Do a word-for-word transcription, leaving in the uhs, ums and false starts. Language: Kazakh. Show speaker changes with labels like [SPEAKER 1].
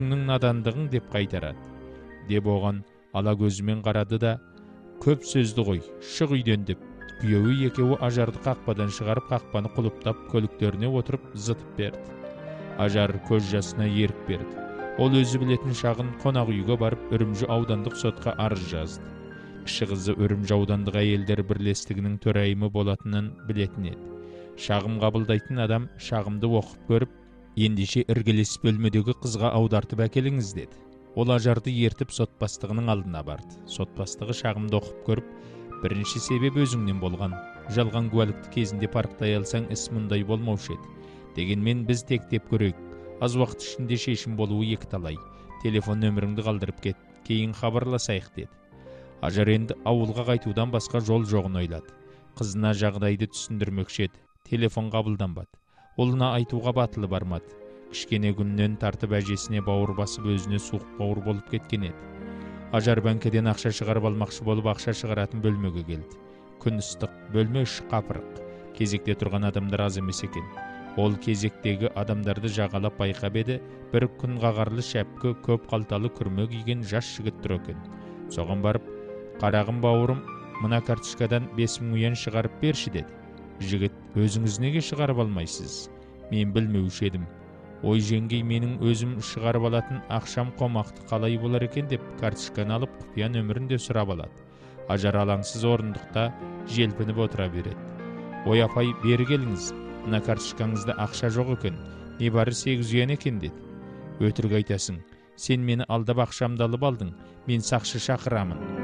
[SPEAKER 1] өзіңнің надандығың деп қайтарады. Деп оған ала көзімен қарады да, көп сөзді қой, шық үйден деп, күйеуі екеуі Ажарды қақпадан шығарып, қақпаны құлыптап, көліктеріне отырып зытып берді. Ажар көз жасына ерік берді. Ол өзі білетін шағын қонақ үйге барып, Үрімжі аудандық сотқа арыз жазды. Кіші қызы Үрімжі аудандық әйелдер бірлестігінің төрайымы болатынын білетін еді. Шағым қабылдайтын адам шағымды оқып көріп, ендеше іргелес бөлмедегі қызға аудартып әкеліңіз деді. Ол Ажарды ертіп сот бастығының алдына барды. Сот бастығы шағымды оқып көріп, бірінші себеп өзіңнен болған. Жалған куәлікті кезінде парықтай алсаң, іс мұндай болмаушы еді. Дегенмен біз тектеп көрейік. Аз уақыт ішінде шешім болуы екіталай. Телефон нөміріңді қалдырып кет, кейін хабарласайық деді. Ажар енді ауылға қайтудан басқа жол жоғын ойлады. Қызына жағдайды түсіндірмекші еді. Телефон қабылданбады. Олына айтуға батылы бармады. Кішкене күннен тартып әжесіне бауыр басып, өзіне суық бауыр болып кеткен еді. Ажар бәңкеден ақша шығарып алмақшы болып, ақша шығаратын бөлмеге келді. Күн ыстық, бөлме іші қапырық. Кезекте тұрған адамдар аз емес екен. Ол кезектегі адамдарды жағалап байқап еді, бір күн қағарлы шәпкі, көп қалталы күрме киген жас жігіт тұр екен. Соған барып, қарағым бауырым, мына карточкадан бес мың уен шығарып берші деді. Жігіт, өзіңіз неге шығарып алмайсыз? Мен білмеуші едім. Ой жеңгей, менің өзім шығарып алатын ақшам қомақты қалай болар екен деп, карточканы алып, құпия нөмірін де сұрап алады. Ажар алаңсыз орындықта желпініп отыра береді. Ой апай, бері келіңіз, мына карточкаңызда ақша жоқ екен, не бары сегіз уен екен деді. Өтірік айтасың, сен мені алдап ақшамды алып алдың, мен сақшы шақырамын.